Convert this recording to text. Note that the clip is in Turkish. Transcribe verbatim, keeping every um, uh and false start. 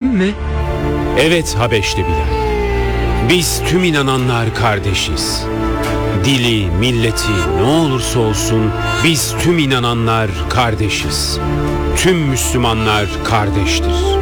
mi? Evet Habeşli Bilal. Biz tüm inananlar kardeşiz. Dili, milleti ne olursa olsun biz tüm inananlar kardeşiz. Tüm Müslümanlar kardeştir.